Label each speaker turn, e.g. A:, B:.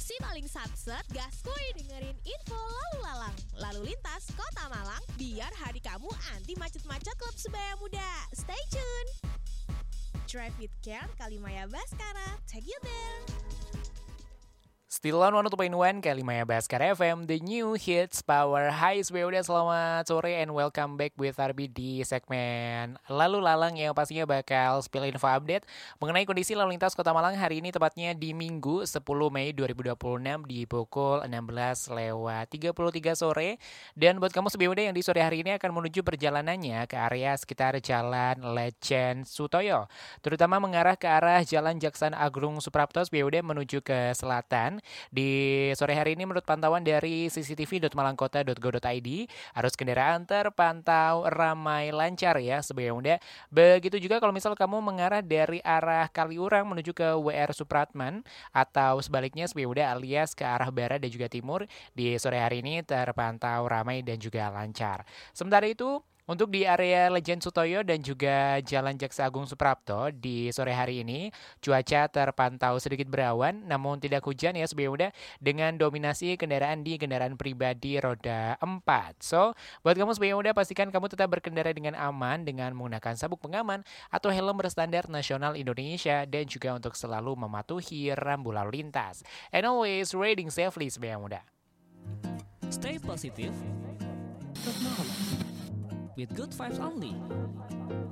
A: Si paling satset gaskuy dengerin info lalu lalang. Lalu lintas Kota Malang biar hari kamu anti macet-macet klub sebaya muda. Stay tune. Drive with care Kalimaya Baskara. Take you there.
B: Still on 102.1 Kalimaya Baskara FM, the new hits power. Hai udah selamat sore and welcome back with Arbi di segmen Lalu Lalang yang pastinya bakal spill info update mengenai kondisi lalu lintas Kota Malang hari ini, tepatnya di Minggu 10 Mei 2026 di pukul 16:33 sore. Dan buat kamu udah yang di sore hari ini akan menuju perjalanannya ke area sekitar Jalan Lejen Sutoyo, terutama mengarah ke arah Jalan Jaksan Agung Suprapto udah menuju ke selatan. Di sore hari ini menurut pantauan dari cctv.malangkota.go.id, arus kendaraan terpantau ramai lancar ya Sebaya. Begitu juga kalau misal kamu mengarah dari arah Kaliurang menuju ke WR Supratman atau sebaliknya Sebaya alias ke arah barat dan juga timur, di sore hari ini terpantau ramai dan juga lancar. Sementara itu untuk di area Lejen Sutoyo dan juga Jalan Jaksa Agung Suprapto di sore hari ini cuaca terpantau sedikit berawan namun tidak hujan ya Sebaya, dengan dominasi kendaraan di kendaraan pribadi roda 4. So, buat kamu Sebaya, pastikan kamu tetap berkendara dengan aman dengan menggunakan sabuk pengaman atau helm berstandar nasional Indonesia dan juga untuk selalu mematuhi rambu lalu lintas. And always riding safely Sebaya.
C: Stay positive with good vibes only.